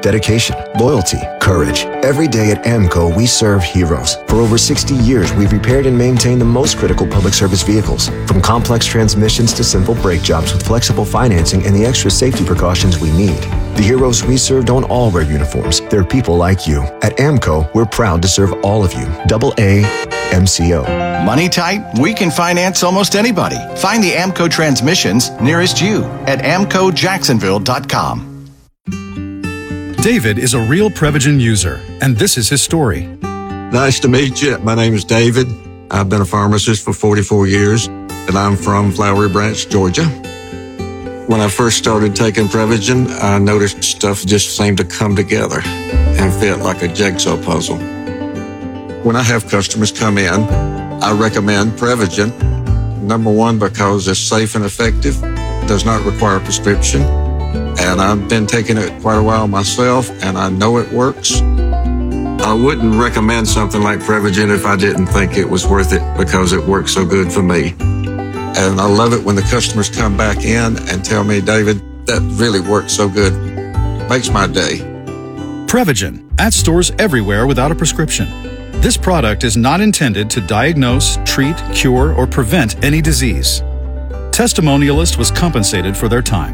dedication, loyalty, courage. Every day at AMCO, we serve heroes. For over 60 years, we've repaired and maintained the most critical public service vehicles. From complex transmissions to simple brake jobs with flexible financing and the extra safety precautions we need. The heroes we serve don't all wear uniforms. They're people like you. At AMCO, we're proud to serve all of you. AA MCO. Money tight? We can finance almost anybody. Find the AMCO transmissions nearest you at amcojacksonville.com. David is a real Prevagen user, and this is his story. Nice to meet you. My name is David. I've been a pharmacist for 44 years, and I'm from Flowery Branch, Georgia. When I first started taking Prevagen, I noticed stuff just seemed to come together and fit like a jigsaw puzzle. When I have customers come in, I recommend Prevagen. Number one, because it's safe and effective, does not require a prescription, and I've been taking it quite a while myself, and I know it works. I wouldn't recommend something like Prevagen if I didn't think it was worth it because it works so good for me. And I love it when the customers come back in and tell me, David, that really works so good. Makes my day. Prevagen, at stores everywhere without a prescription. This product is not intended to diagnose, treat, cure, or prevent any disease. Testimonialist was compensated for their time.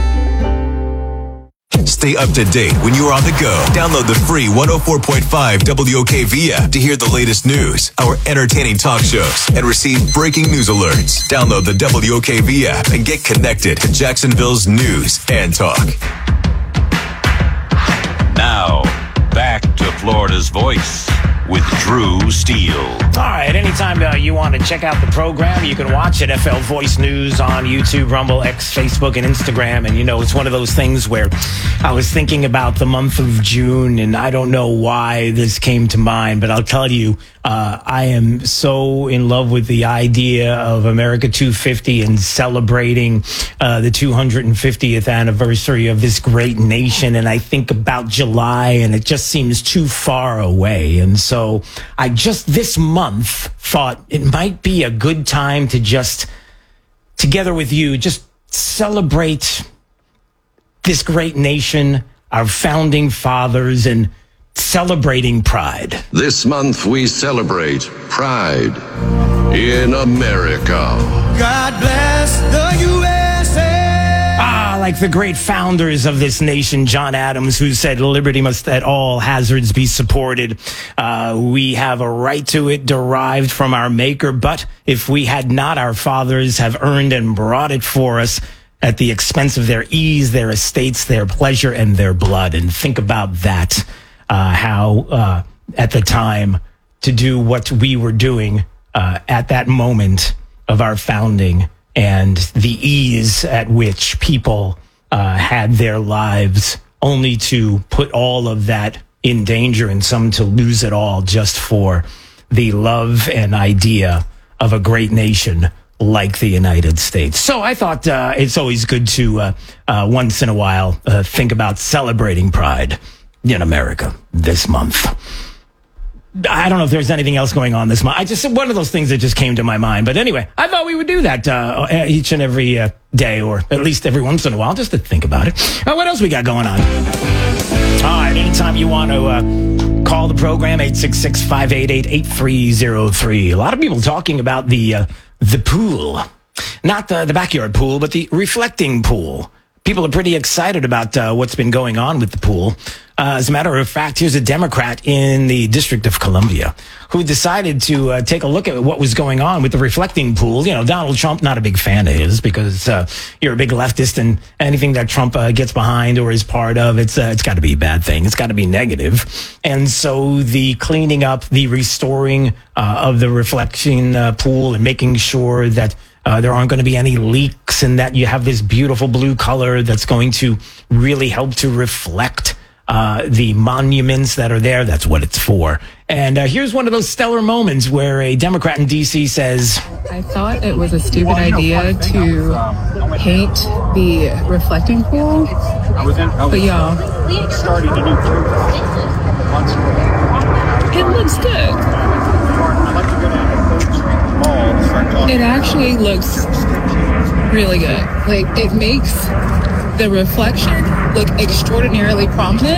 Stay up to date when you're on the go. Download the free 104.5 WOKV app to hear the latest news, our entertaining talk shows, and receive breaking news alerts. Download the WOKV app and get connected to Jacksonville's news and talk. Now, back to Florida's Voice with Drew Steele. All right, anytime you want to check out the program, you can watch it, FL Voice News on YouTube, Rumble, X, Facebook, and Instagram. And, you know, it's one of those things where I was thinking about the month of June, and I don't know why this came to mind, but I'll tell you, I am so in love with the idea of America 250 and celebrating the 250th anniversary of this great nation. And I think about July, and it just seems too far away. And so I just this month thought it might be a good time to just, together with you, just celebrate this great nation, our founding fathers, and celebrating pride. This month we celebrate pride in America. God bless the USA. Like the great founders of this nation, John Adams, who said liberty must at all hazards be supported. We have a right to it derived from our maker, but if we had not, our fathers have earned and brought it for us at the expense of their ease, their estates, their pleasure, and their blood. And think about that, how at the time to do what we were doing at that moment of our founding, and the ease at which people had their lives, only to put all of that in danger and some to lose it all just for the love and idea of a great nation like the United States. So I thought it's always good to once in a while think about celebrating pride in America this month. I don't know if there's anything else going on this month. One of those things that just came to my mind. But anyway, I thought we would do that each and every day, or at least every once in a while, just to think about it. What else we got going on? All right, anytime you want to call the program, 866-588-8303. A lot of people talking about the pool. Not the backyard pool, but the reflecting pool. People are pretty excited about what's been going on with the pool. As a matter of fact, here's a Democrat in the District of Columbia who decided to take a look at what was going on with the reflecting pool. You know, Donald Trump, not a big fan of his because you're a big leftist, and anything that Trump gets behind or is part of, it's got to be a bad thing. It's got to be negative. And so the cleaning up, the restoring of the reflection pool and making sure that there aren't going to be any leaks, and that you have this beautiful blue color that's going to really help to reflect the monuments that are there. That's what it's for. And here's one of those stellar moments where a Democrat in D.C. says, I thought it was a stupid idea to paint the reflecting pool, but y'all, it looks good. It actually looks really good. Like, it makes the reflection look extraordinarily prominent.